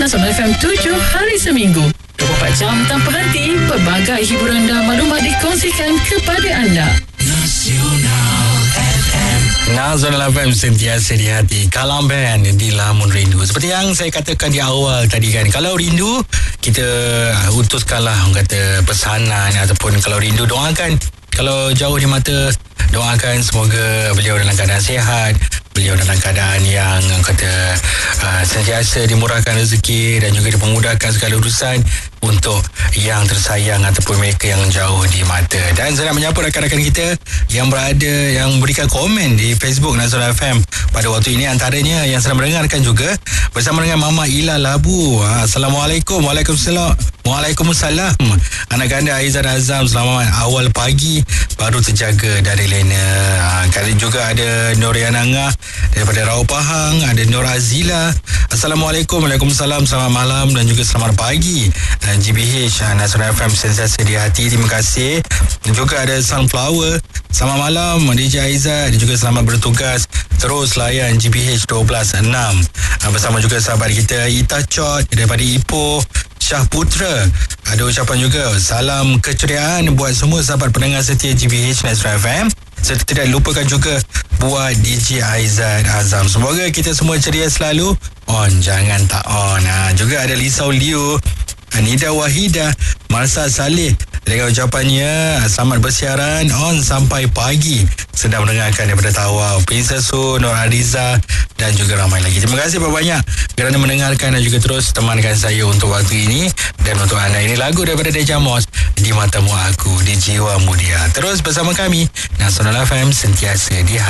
Nasional FM 7 hari seminggu. 24 jam tanpa henti, pelbagai hiburan dan maklumat dikongsikan kepada anda. Nasional FM sentiasa di hati. Kalam band di Lamun Rindu. Seperti yang saya katakan di awal tadi kan, kalau rindu kita utuskanlah orang kata pesanan, ataupun kalau rindu doakan. Kalau jauh di mata, doakan semoga beliau dalam keadaan sihat, beliau dalam keadaan yang kata sentiasa dimurahkan rezeki dan juga dipermudahkan segala urusan untuk yang tersayang ataupun mereka yang jauh di mata. Dan saya nak menyapa rakan-rakan kita yang berada, yang berikan komen di Facebook Nasional FM pada waktu ini, antaranya yang sedang mendengarkan juga bersama dengan Mama Ila Labu. Assalamualaikum. Waalaikumsalam. Anak anda Aizan Azam, selamat awal pagi, baru terjaga dari lena. Kali juga ada Noriana Ngah daripada Rau Pahang, ada Nur Azila. Assalamualaikum. Waalaikumsalam, selamat malam dan juga selamat pagi. GBH Nasional FM sentiasa di hati, terima kasih. Dan juga ada Sunflower, selamat malam DJ Aizat, dan juga selamat bertugas terus layan GBH 12.6 bersama juga sahabat kita Ita Chot daripada Ipoh, Syah Putra. Ada ucapan juga salam keceriaan buat semua sahabat pendengar setia GBH Nasional FM, serta tidak lupakan juga buat DJ Aizat Azam. Semoga kita semua ceria selalu, on jangan tak on. Juga ada Lisau Liu, Nida Wahidah, Marsa Saleh dengan ucapannya selamat bersiaran on sampai pagi, sedang mendengarkan daripada Tawau, Princess Su, Nur Ariza dan juga ramai lagi. Terima kasih banyak kerana mendengarkan dan juga terus temankan saya untuk waktu ini. Dan untuk anda, ini lagu daripada Deja Moss, Di Matamu Aku, di Jiwa Mudia. Terus bersama kami Nasional FM sentiasa di